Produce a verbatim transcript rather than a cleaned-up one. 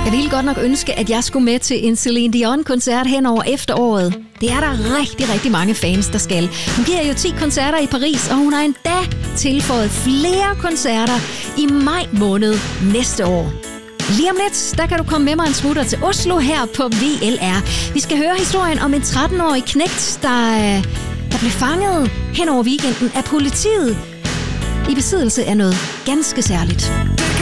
Jeg ville godt nok ønske, at jeg skulle med til en Celine Dion-koncert hen over efteråret. Det er der rigtig, rigtig mange fans, der skal. Hun giver jo ti koncerter i Paris, og hun har endda tilføjet flere koncerter i maj måned næste år. Lige om lidt, der kan du komme med mig en smutter til Oslo her på V L R. Vi skal høre historien om en tretten-årig knægt, der, der blev fanget hen over weekenden af politiet i besiddelse af noget ganske særligt.